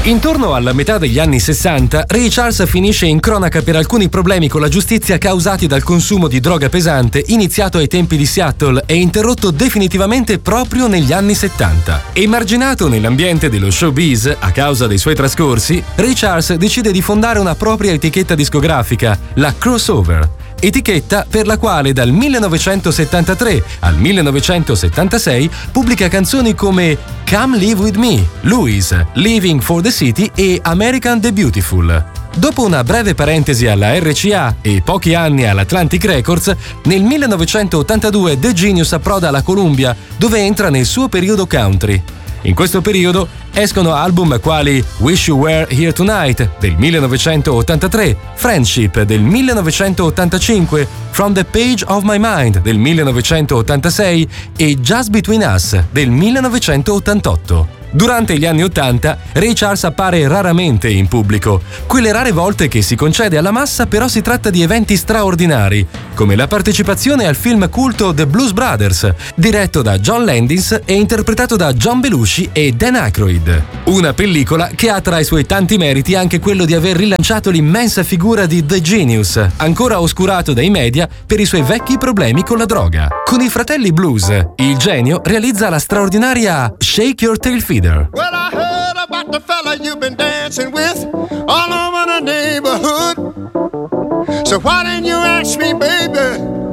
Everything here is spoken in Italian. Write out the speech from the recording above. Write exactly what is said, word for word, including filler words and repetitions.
Intorno alla metà degli anni sessanta, Ray Charles finisce in cronaca per alcuni problemi con la giustizia causati dal consumo di droga pesante iniziato ai tempi di Seattle e interrotto definitivamente proprio negli anni settanta. Emarginato nell'ambiente dello showbiz a causa dei suoi trascorsi, Ray Charles decide di fondare una propria etichetta discografica, la Crossover. Etichetta per la quale dal millenovecentosettantatré al millenovecentosettantasei pubblica canzoni come Come Live With Me, Louis, Living for the City e American the Beautiful. Dopo una breve parentesi alla R C A e pochi anni all'Atlantic Records, nel millenovecentottantadue The Genius approda alla Columbia, dove entra nel suo periodo country. In questo periodo escono album quali Wish You Were Here Tonight del millenovecentottantatré, Friendship del millenovecentottantacinque, From the Page of My Mind del millenovecentottantasei e Just Between Us del millenovecentottantotto. Durante gli anni Ottanta, Ray Charles appare raramente in pubblico. Quelle rare volte che si concede alla massa però si tratta di eventi straordinari, come la partecipazione al film culto The Blues Brothers, diretto da John Landis e interpretato da John Belushi e Dan Aykroyd. Una pellicola che ha tra i suoi tanti meriti anche quello di aver rilanciato l'immensa figura di The Genius, ancora oscurato dai media per i suoi vecchi problemi con la droga. Con i fratelli Blues, il genio realizza la straordinaria Shake Your Tail Feather. Well, I heard about the fella you've been dancing with all over the neighborhood. So why didn't you ask me, baby?